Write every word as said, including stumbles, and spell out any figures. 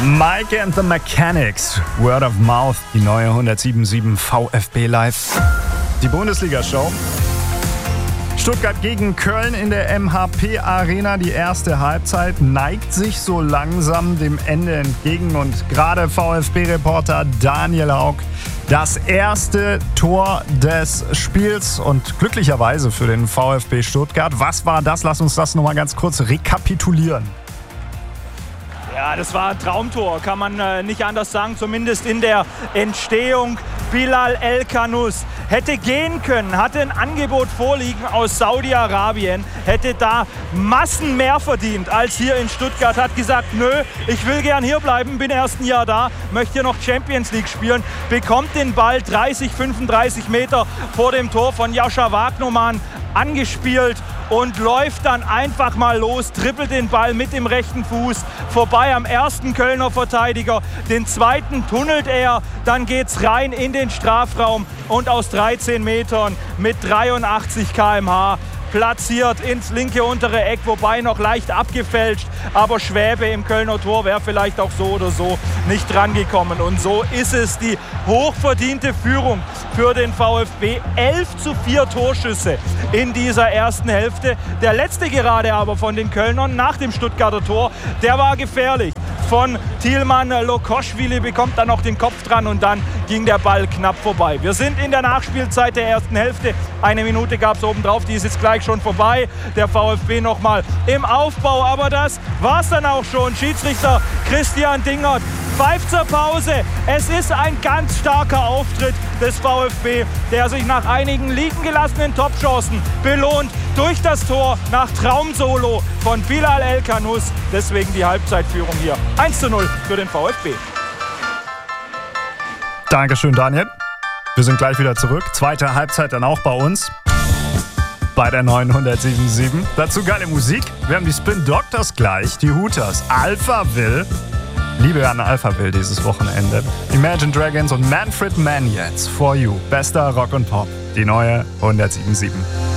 Mike and the Mechanics, Word of Mouth, die neue hundertsieben Komma sieben VfB Live. Die Bundesliga-Show. Stuttgart gegen Köln in der M H P Arena. Die erste Halbzeit neigt sich so langsam dem Ende entgegen. Und gerade VfB-Reporter Daniel Haug, das erste Tor des Spiels und glücklicherweise für den VfB Stuttgart. Was war das? Lass uns das nochmal ganz kurz rekapitulieren. Ja, das war ein Traumtor, kann man äh, nicht anders sagen, zumindest in der Entstehung. Bilal El-Khanous hätte gehen können, hatte ein Angebot vorliegen aus Saudi-Arabien, hätte da Massen mehr verdient als hier in Stuttgart, hat gesagt, nö, ich will gern hier bleiben, bin erst ein Jahr da, möchte hier noch Champions League spielen, bekommt den Ball dreißig, fünfunddreißig Meter vor dem Tor von Jascha Wagnermann angespielt und läuft dann einfach mal los, trippelt den Ball mit dem rechten Fuß vorbei am ersten Kölner Verteidiger, den zweiten tunnelt er, dann geht's rein in den Strafraum und aus dreizehn Metern mit dreiundachtzig Kilometer pro Stunde platziert ins linke untere Eck, wobei noch leicht abgefälscht, aber Schwäbe im Kölner Tor wäre vielleicht auch so oder so nicht drangekommen. Und so ist es die hochverdiente Führung für den VfB. elf zu vier Torschüsse in dieser ersten Hälfte. Der letzte gerade aber von den Kölnern nach dem Stuttgarter Tor, der war gefährlich. Von Tilman Lokoschwili bekommt dann noch den Kopf dran und dann ging der Ball knapp vorbei. Wir sind in der Nachspielzeit der ersten Hälfte. Eine Minute gab es obendrauf, die ist jetzt gleich schon vorbei. Der VfB nochmal im Aufbau, aber das war es dann auch schon. Schiedsrichter Christian Dingert pfeift zur Pause. Es ist ein ganz starker Auftritt des VfB, der sich nach einigen liegen gelassenen Topchancen belohnt durch das Tor nach Traumsolo von Bilal El-Khanous. Deswegen die Halbzeitführung hier. eins zu null für den VfB. Dankeschön, Daniel. Wir sind gleich wieder zurück. Zweite Halbzeit dann auch bei uns. Bei der neuen hundertsieben Komma sieben. Dazu geile Musik. Wir haben die Spin Doctors gleich, die Hooters, Alphaville. Liebe an Alphaville dieses Wochenende. Imagine Dragons und Manfred Mann jetzt. For You. Bester Rock und Pop. Die neue hundertsieben Komma sieben.